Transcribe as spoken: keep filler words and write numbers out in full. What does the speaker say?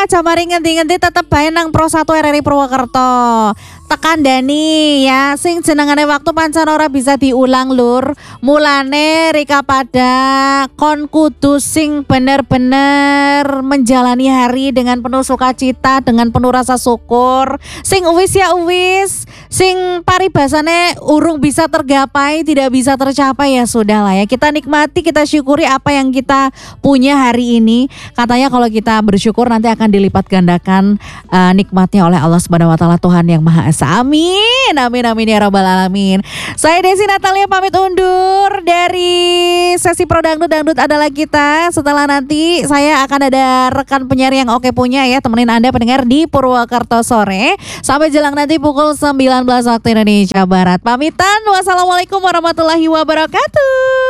aja mari ngendi-ngendi tetep bae nang Pro satu R R I Purwokerto. Tekan Dani ya, sing jenengane waktu pancen ora bisa diulang lur. Mulane Rika pada kon kudu sing bener-bener menjalani hari dengan penuh sukacita, dengan penuh rasa syukur. Sing uwis ya uwis, sing paribasane urung bisa tergapai, tidak bisa tercapai ya sudahlah ya. Kita nikmati, kita syukuri apa yang kita punya hari ini. Katanya kalau kita bersyukur nanti akan dilipat gandakan uh, nikmatnya oleh Allah Subhanahu wa taala, Tuhan yang Maha Esa. Amin, amin, amin ya rabbal alamin. Saya Desi Natalia pamit undur dari sesi Pro Dangdut Dangdut adalah kita. Setelah nanti saya akan ada rekan penyiar yang oke punya ya, temenin Anda pendengar di Purwokerto sore sampai jelang nanti pukul sembilan belas waktu Indonesia Barat. Pamitan, wassalamualaikum warahmatullahi wabarakatuh.